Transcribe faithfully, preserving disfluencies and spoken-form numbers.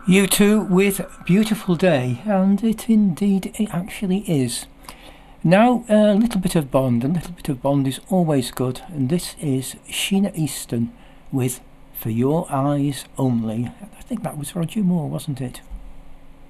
You two with Beautiful Day, and it indeed it actually is. Now a little bit of Bond, a little bit of Bond is always good, and this is Sheena Easton with For Your Eyes Only. I think that was Roger Moore, wasn't it?